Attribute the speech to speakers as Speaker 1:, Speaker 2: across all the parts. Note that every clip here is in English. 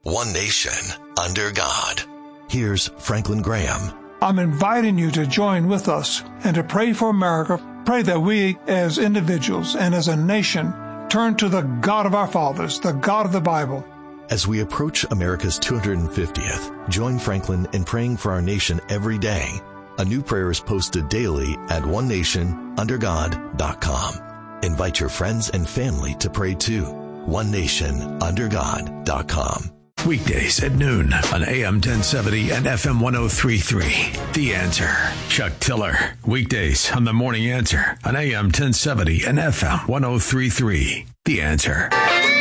Speaker 1: one nation, under God. Here's Franklin Graham.
Speaker 2: I'm inviting you to join with us and to pray for America. Pray that we as individuals and as a nation turn to the God of our fathers, the God of the Bible.
Speaker 1: As we approach America's 250th, join Franklin in praying for our nation every day. A new prayer is posted daily at onenationundergod.com. Invite your friends and family to pray too. onenationundergod.com.
Speaker 3: Weekdays at noon on AM 1070 and FM 103.3. The Answer. Chuck Tiller. Weekdays on The Morning Answer on AM 1070 and FM 103.3. The Answer.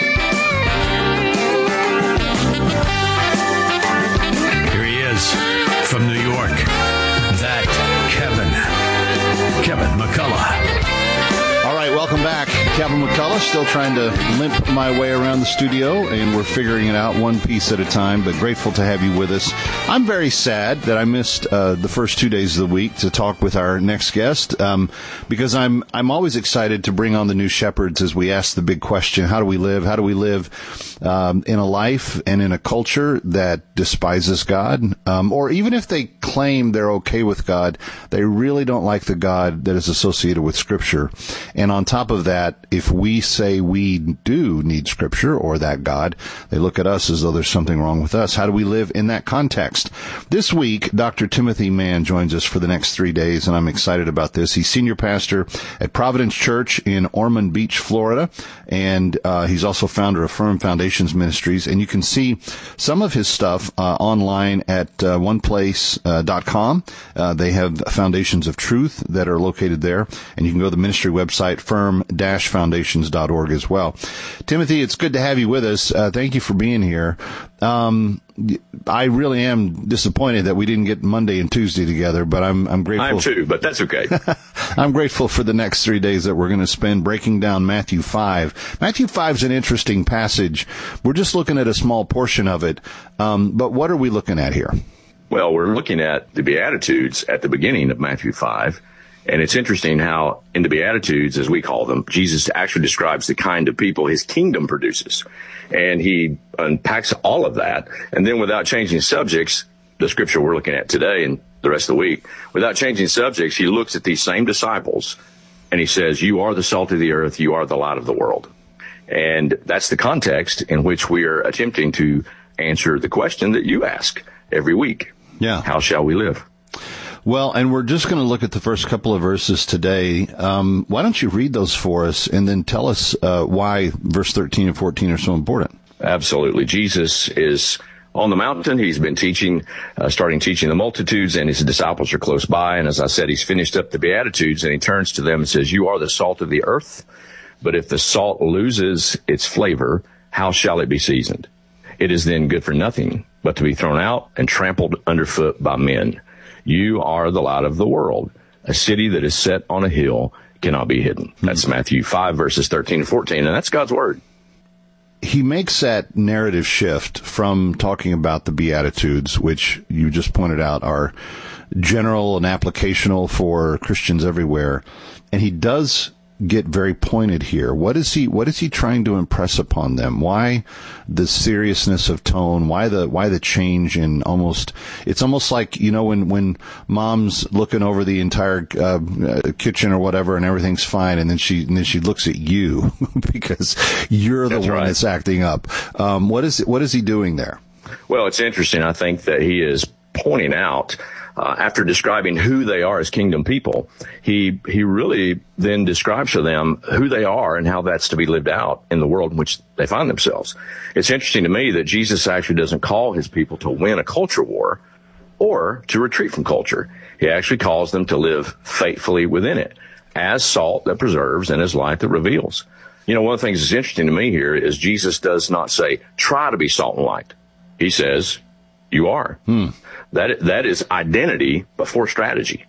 Speaker 3: Here he is from New York. That Kevin McCullough.
Speaker 4: All right, welcome back. Kevin McCullough, still trying to limp my way around the studio, and we're figuring it out one piece at a time, but grateful to have you with us. I'm very sad that I missed the first 2 days of the week to talk with our next guest, because I'm always excited to bring on the new shepherds as we ask the big question, how do we live? How do we live in a life and in a culture that despises God? Or even if they claim they're okay with God, they really don't like the God that is associated with Scripture. And on top of that, if we say we do need Scripture or that God, they look at us as though there's something wrong with us. How do we live in that context? This week, Dr. Timothy Mann joins us for the next 3 days, and I'm excited about this. He's senior pastor at Providence Church in Ormond Beach, Florida, and he's also founder of Firm Foundations Ministries. And you can see some of his stuff online at oneplace.com. They have Foundations of Truth that are located there, and you can go to the ministry website, firm-foundations.org as well. Timothy, it's good to have you with us. Thank you for being here. I really am disappointed that we didn't get Monday and Tuesday together, but I'm grateful.
Speaker 5: I am too, but that's okay.
Speaker 4: I'm grateful for the next 3 days that we're going to spend breaking down Matthew 5. Matthew 5 is an interesting passage. We're just looking at a small portion of it. But what are we looking at here?
Speaker 5: Well, we're looking at the Beatitudes at the beginning of Matthew 5. And it's interesting how in the Beatitudes, as we call them, Jesus actually describes the kind of people his kingdom produces. And he unpacks all of that. And then without changing subjects, the scripture we're looking at today and the rest of the week, without changing subjects, he looks at these same disciples and he says, you are the salt of the earth, you are the light of the world. And that's the context in which we are attempting to answer the question that you ask every week.
Speaker 4: Yeah.
Speaker 5: How shall we live?
Speaker 4: Well, and we're just going to look at the first couple of verses today. Why don't you read those for us and then tell us why verse 13 and 14 are so important?
Speaker 5: Absolutely. Jesus is on the mountain. He's been starting teaching the multitudes, and his disciples are close by. And as I said, he's finished up the Beatitudes, and he turns to them and says, you are the salt of the earth, but if the salt loses its flavor, how shall it be seasoned? It is then good for nothing but to be thrown out and trampled underfoot by men. You are the light of the world. A city that is set on a hill cannot be hidden. That's Matthew 5, verses 13 and 14, and that's God's word.
Speaker 4: He makes that narrative shift from talking about the Beatitudes, which you just pointed out are general and applicational for Christians everywhere, and he does get very pointed here. What is he trying to impress upon them? Why the seriousness of tone? Why the change in it's almost like, when mom's looking over the entire kitchen or whatever and everything's fine, and then she looks at you because you're the one that's acting up. What is he doing there?
Speaker 5: Well, it's interesting. I think that he is pointing out, after describing who they are as kingdom people, he really then describes to them who they are and how that's to be lived out in the world in which they find themselves. It's interesting to me that Jesus actually doesn't call his people to win a culture war or to retreat from culture. He actually calls them to live faithfully within it, as salt that preserves and as light that reveals. One of the things that's interesting to me here is Jesus does not say, try to be salt and light. He says, you are. That is identity before strategy.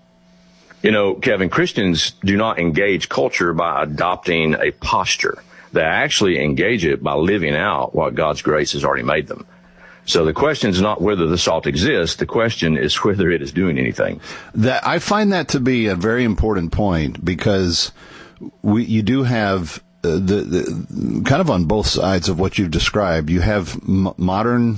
Speaker 5: Kevin, Christians do not engage culture by adopting a posture. They actually engage it by living out what God's grace has already made them. So the question is not whether the salt exists. The question is whether it is doing anything.
Speaker 4: I find that to be a very important point, because you do have the kind of on both sides of what you've described. You have modern